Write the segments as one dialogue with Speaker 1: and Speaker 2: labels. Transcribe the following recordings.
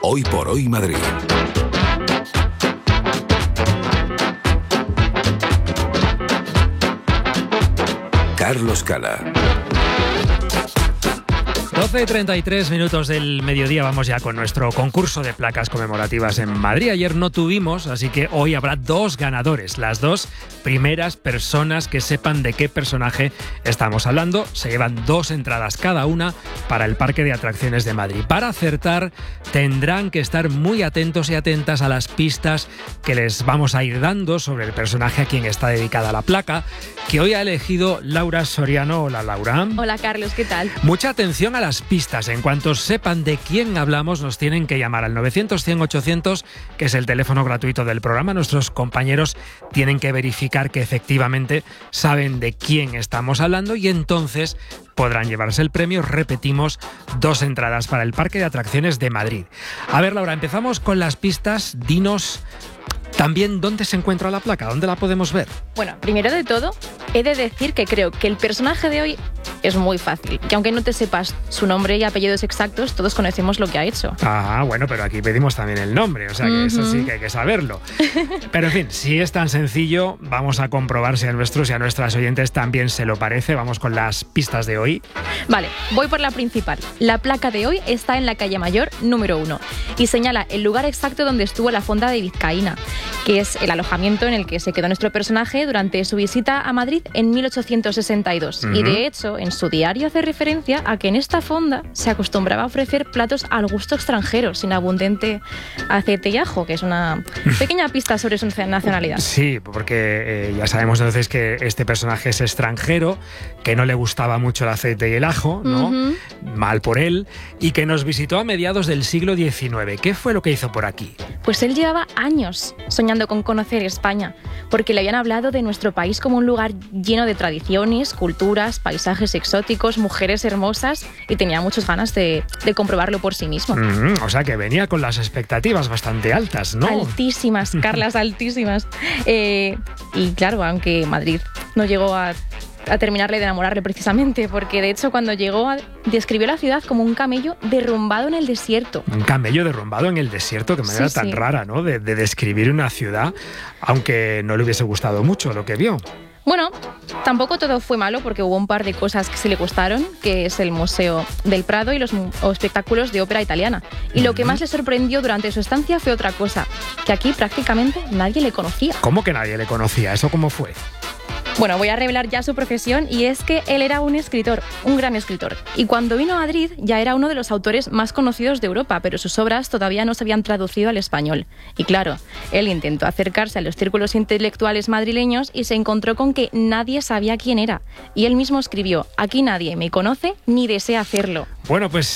Speaker 1: Hoy por Hoy Madrid. Carlos Cala.
Speaker 2: 12:33 minutos del mediodía, vamos ya con nuestro concurso de placas conmemorativas en Madrid. Ayer no tuvimos, así que hoy habrá 2 ganadores. Las 2 primeras personas que sepan de qué personaje estamos hablando se llevan 2 entradas cada una para el Parque de Atracciones de Madrid. Para acertar tendrán que estar muy atentos y atentas a las pistas que les vamos a ir dando sobre el personaje a quien está dedicada la placa, que hoy ha elegido Laura Soriano. Hola, Laura.
Speaker 3: Hola, Carlos, ¿qué tal?
Speaker 2: Mucha atención a las pistas. En cuanto sepan de quién hablamos, nos tienen que llamar al 900-100-800, que es el teléfono gratuito del programa. Nuestros compañeros tienen que verificar que efectivamente saben de quién estamos hablando y entonces podrán llevarse el premio. Repetimos, 2 entradas para el Parque de Atracciones de Madrid. A ver, Laura, empezamos con las pistas. Dinos también dónde se encuentra la placa, dónde la podemos ver.
Speaker 3: Bueno, primero de todo, he de decir que creo que el personaje de hoy es muy fácil, que aunque no te sepas su nombre y apellidos exactos, todos conocemos lo que ha hecho.
Speaker 2: Ah, bueno, pero aquí pedimos también el nombre, o sea que eso sí que hay que saberlo. Pero en fin, si es tan sencillo, vamos a comprobar si a nuestros y a nuestras oyentes también se lo parece. Vamos con las pistas de hoy.
Speaker 3: Vale, voy por la principal. La placa de hoy está en la calle Mayor número 1 y señala el lugar exacto donde estuvo la fonda de Vizcaína, que es el alojamiento en el que se quedó nuestro personaje durante su visita a Madrid en 1862. Y de hecho, en su diario hace referencia a que en esta fonda se acostumbraba a ofrecer platos al gusto extranjero, sin abundante aceite y ajo, que es una pequeña pista sobre su nacionalidad.
Speaker 2: Sí, porque ya sabemos entonces que este personaje es extranjero, que no le gustaba mucho el aceite y el ajo, ¿no? Mal por él, y que nos visitó a mediados del siglo XIX. ¿Qué fue lo que hizo por aquí?
Speaker 3: Pues él llevaba años soñando con conocer España, porque le habían hablado de nuestro país como un lugar lleno de tradiciones, culturas, paisajes exóticos, mujeres hermosas, y tenía muchas ganas de comprobarlo por sí mismo.
Speaker 2: O sea que venía con las expectativas bastante altas, ¿no?
Speaker 3: Altísimas, Carlas, altísimas. Y claro, aunque Madrid no llegó a terminarle de enamorarle precisamente, porque de hecho cuando llegó describió la ciudad como un camello derrumbado en el desierto.
Speaker 2: Un camello derrumbado en el desierto, qué manera tan rara, ¿no? De describir una ciudad, aunque no le hubiese gustado mucho lo que vio.
Speaker 3: Bueno, tampoco todo fue malo, porque hubo un par de cosas que sí le gustaron, que es el Museo del Prado y los espectáculos de ópera italiana. Y lo que más le sorprendió durante su estancia fue otra cosa, que aquí prácticamente nadie le conocía.
Speaker 2: ¿Cómo que nadie le conocía? ¿Eso cómo fue?
Speaker 3: Bueno, voy a revelar ya su profesión, y es que él era un escritor, un gran escritor. Y cuando vino a Madrid ya era uno de los autores más conocidos de Europa, pero sus obras todavía no se habían traducido al español. Y claro, él intentó acercarse a los círculos intelectuales madrileños y se encontró con que nadie sabía quién era. Y él mismo escribió: aquí nadie me conoce ni desea hacerlo.
Speaker 2: Bueno, pues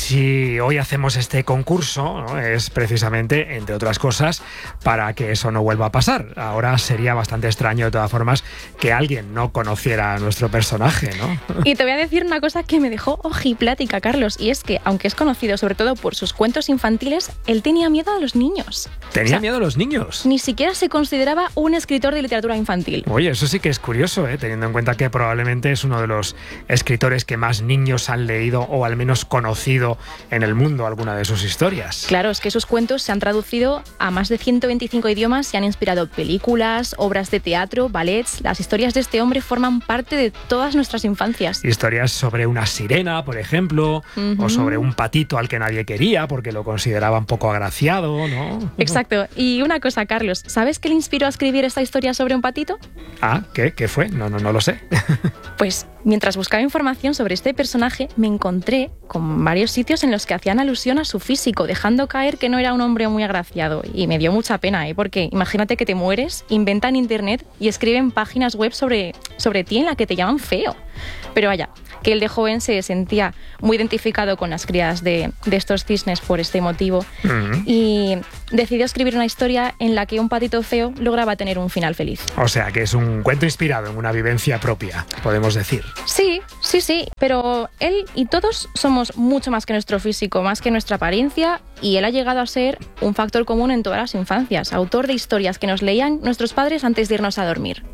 Speaker 2: si hoy hacemos este concurso, ¿no? Es precisamente, entre otras cosas, para que eso no vuelva a pasar. Ahora sería bastante extraño, de todas formas, que alguien no conociera a nuestro personaje, ¿no?
Speaker 3: Y te voy a decir una cosa que me dejó ojiplática, Carlos, y es que, aunque es conocido sobre todo por sus cuentos infantiles, él tenía miedo a los niños.
Speaker 2: ¿Tenía miedo a los niños?
Speaker 3: Ni siquiera se consideraba un escritor de literatura infantil.
Speaker 2: Oye, eso sí que es curioso, teniendo en cuenta que probablemente es uno de los escritores que más niños han leído o al menos conocido en el mundo alguna de sus historias.
Speaker 3: Claro, es que sus cuentos se han traducido a más de 125 idiomas y han inspirado películas, obras de teatro, ballets. Las historias de este hombre forman parte de todas nuestras infancias.
Speaker 2: Historias sobre una sirena, por ejemplo, o sobre un patito al que nadie quería porque lo consideraban poco agraciado, ¿no?
Speaker 3: Exacto. Y una cosa, Carlos, ¿sabes qué le inspiró a escribir esta historia sobre un patito?
Speaker 2: Ah, ¿qué fue? No lo sé.
Speaker 3: Pues mientras buscaba información sobre este personaje, me encontré con varios sitios en los que hacían alusión a su físico, dejando caer que no era un hombre muy agraciado. Y me dio mucha pena, porque imagínate que te mueres, inventan internet y escriben páginas web sobre ti en la que te llaman feo. Pero vaya, que él de joven se sentía muy identificado con las crías de estos cisnes por este motivo, y decidió escribir una historia en la que un patito feo lograba tener un final feliz.
Speaker 2: O sea, que es un cuento inspirado en una vivencia propia, podemos decir.
Speaker 3: Sí, pero él y todos somos mucho más que nuestro físico, más que nuestra apariencia, y él ha llegado a ser un factor común en todas las infancias, autor de historias que nos leían nuestros padres antes de irnos a dormir.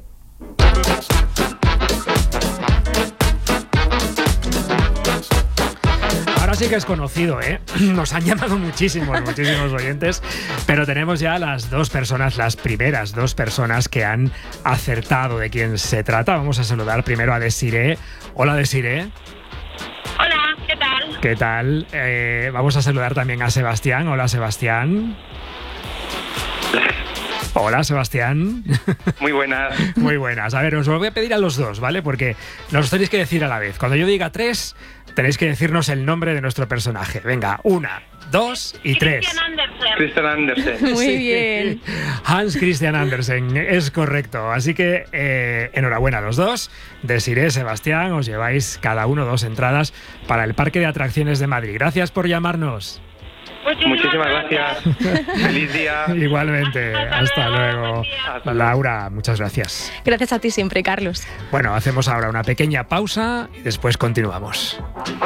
Speaker 2: sí que es conocido, ¿eh? Nos han llamado muchísimos oyentes, pero tenemos ya las primeras dos personas que han acertado de quién se trata. Vamos a saludar primero a Desiree. Hola, Desiree.
Speaker 4: Hola, ¿qué tal?
Speaker 2: ¿Qué tal? Vamos a saludar también a Sebastián. Hola, Sebastián. Hola, Sebastián.
Speaker 5: Muy buenas.
Speaker 2: Muy buenas. A ver, os lo voy a pedir a los dos, ¿vale? Porque nos tenéis que decir a la vez. Cuando yo diga 3, tenéis que decirnos el nombre de nuestro personaje. Venga, 1, 2 y 3.
Speaker 5: Christian Andersen.
Speaker 3: Muy bien.
Speaker 2: Hans Christian Andersen, es correcto. Así que enhorabuena a los dos. Desiree, Sebastián, os lleváis cada uno 2 entradas para el Parque de Atracciones de Madrid. Gracias por llamarnos.
Speaker 5: Muchísimas gracias. Feliz día.
Speaker 2: Igualmente. Hasta luego.
Speaker 5: Hasta luego.
Speaker 2: Laura, muchas gracias.
Speaker 3: Gracias a ti siempre, Carlos.
Speaker 2: Bueno, hacemos ahora una pequeña pausa y después continuamos.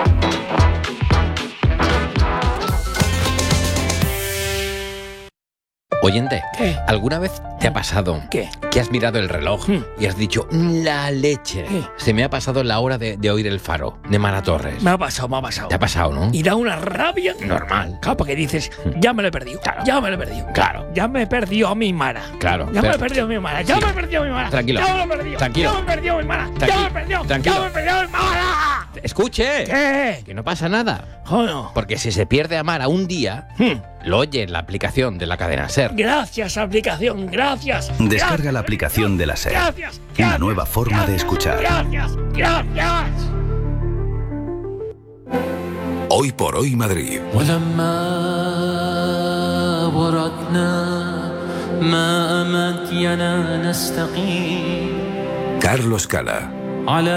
Speaker 6: Oyente,
Speaker 7: ¿Qué?
Speaker 6: ¿alguna vez te ha pasado
Speaker 7: ¿Qué?
Speaker 6: que has mirado el reloj y has dicho, la leche?
Speaker 7: ¿Qué?
Speaker 6: Se me ha pasado la hora de oír El Faro, de Mara Torres.
Speaker 7: Me ha pasado.
Speaker 6: ¿Te ha pasado, no?
Speaker 7: Y da una rabia.
Speaker 6: Normal.
Speaker 7: Claro, porque dices, ya me lo he perdido.
Speaker 6: Claro.
Speaker 7: Ya me lo he perdido.
Speaker 6: Claro.
Speaker 7: Ya me he perdido a mi Mara.
Speaker 6: Claro.
Speaker 7: Ya me
Speaker 6: pero-
Speaker 7: he perdido a mi Mara. Ya
Speaker 6: Sí.
Speaker 7: me he perdido a mi Mara.
Speaker 6: Tranquilo.
Speaker 7: Ya me lo he perdido.
Speaker 6: Tranquilo.
Speaker 7: Ya me he perdido a mi Mara. Ya
Speaker 6: Tranquilo.
Speaker 7: me he perdido.
Speaker 6: Tranquilo.
Speaker 7: Ya me he perdido a mi Mara.
Speaker 6: ¡Escuche!
Speaker 7: ¿Qué?
Speaker 6: Que no pasa nada.
Speaker 7: Joder.
Speaker 6: Porque si se pierde a Mara un día, lo oye en la aplicación de la cadena SER.
Speaker 7: Gracias, aplicación. Gracias.
Speaker 1: Descarga la aplicación de la SER.
Speaker 7: Gracias.
Speaker 1: Una nueva forma de escuchar.
Speaker 7: Gracias. Gracias.
Speaker 1: Hoy por hoy Madrid.
Speaker 8: ولما وردنا ما أمكننا نستقيم
Speaker 1: Carlos Cala.
Speaker 8: على